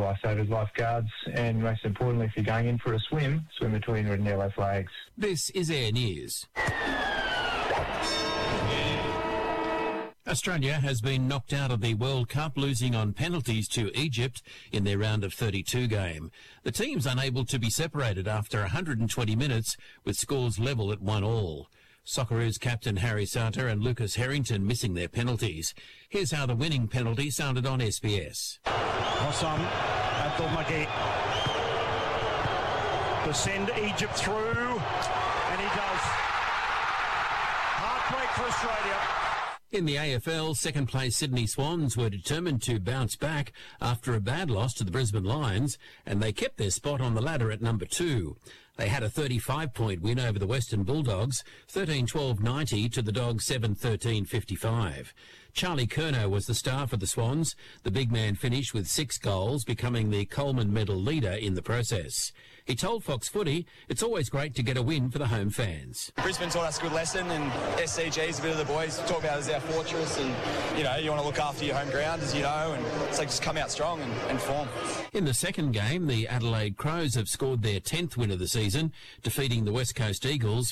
lifesavers, lifeguards, and most importantly, if you're going in for a swim, swim between red and yellow flags. This is Air News. Australia has been knocked out of the World Cup, losing on penalties to Egypt in their round of 32 game. The team's unable to be separated after 120 minutes, with scores level at 1-1. Socceroos captain Harry Sarter and Lucas Harrington missing their penalties. Here's how the winning penalty sounded on SBS. Hossam Abdul-Maghi to send Egypt through, and he does. Heartbreak for Australia. In the AFL, second-place Sydney Swans were determined to bounce back after a bad loss to the Brisbane Lions, and they kept their spot on the ladder at number 2. They had a 35-point win over the Western Bulldogs, 13-12-90 to the Dogs 7-13-55. Charlie Curnow was the star for the Swans. The big man finished with 6 goals, becoming the Coleman Medal leader in the process. He told Fox Footy, it's always great to get a win for the home fans. Brisbane taught us a good lesson, and SCG is a bit of the boys. Talk about it as our fortress, and, you know, you want to look after your home ground, as you know, and it's like just come out strong and form. In the second game, the Adelaide Crows have scored their 10th win of the season, defeating the West Coast Eagles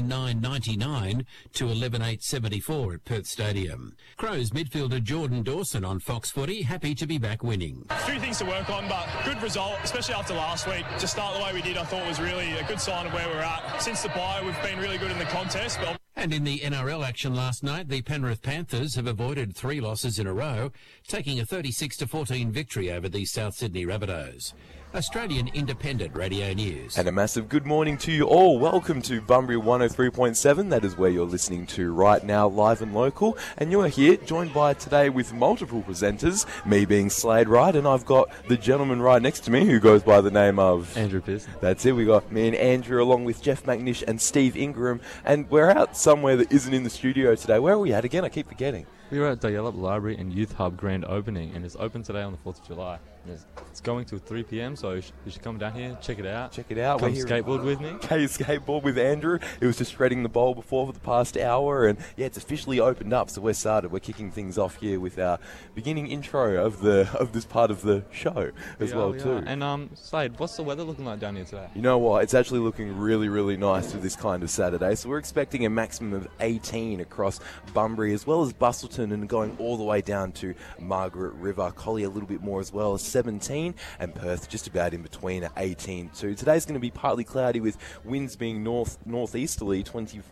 15-9-99 to 11-8-74 at Perth Stadium. Crows midfielder Jordan Dawson on Fox Footy, happy to be back winning. A few things to work on, but good result, especially after last week. To start the way we did, I thought was really a good sign of where we're at. Since the bye, we've been really good in the contest. And in the NRL action last night, the Penrith Panthers have avoided 3 losses in a row, taking a 36-14 victory over the South Sydney Rabbitohs. Australian Independent Radio News. And a massive good morning to you all. Welcome to Bunbury 103.7. That is where you're listening to right now, live and local. And you're here, joined by today with multiple presenters, me being Slade Wright, and I've got the gentleman right next to me who goes by the name of... Andrew Pearson. That's it. We got me and Andrew along with Jeff McNish and Steve Ingram. And we're out somewhere that isn't in the studio today. Where are we at again? I keep forgetting. We were at Diallop Library and Youth Hub grand opening, and it's open today on the 4th of July. It's going till 3 p.m, so you should come down here, check it out. Check it out. Come skateboard with me. Okay, skateboard with Andrew. It was just shredding the bowl before for the past hour, and yeah, it's officially opened up, so we're started. We're kicking things off here with our beginning intro of this part of the show as well too. And Slade, what's the weather looking like down here today? You know what? It's actually looking really, really nice for this kind of Saturday. So we're expecting a maximum of 18 across Bunbury as well as Bustleton, and going all the way down to Margaret River. Collie a little bit more as well, 17, and Perth just about in between at 18 too. Today's going to be partly cloudy with winds being northeasterly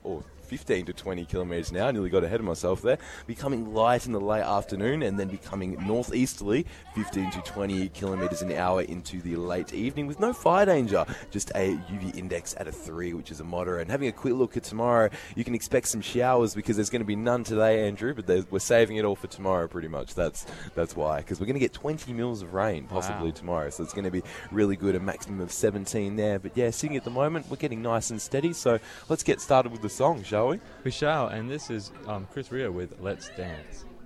15 to 20 kilometres an hour. Nearly got ahead of myself there. Becoming light in the late afternoon and then becoming northeasterly 15 to 20 kilometres an hour into the late evening with no fire danger. Just a UV index at a 3, which is a moderate. And having a quick look at tomorrow, you can expect some showers because there's going to be none today, Andrew, but we're saving it all for tomorrow pretty much. That's why, because we're going to get 20 mils of rain possibly tomorrow. So it's going to be really good, a maximum of 17 there. But yeah, sitting at the moment, we're getting nice and steady. So let's get started with the song, shall we? We shall, and this is Chris Rea with Let's Dance.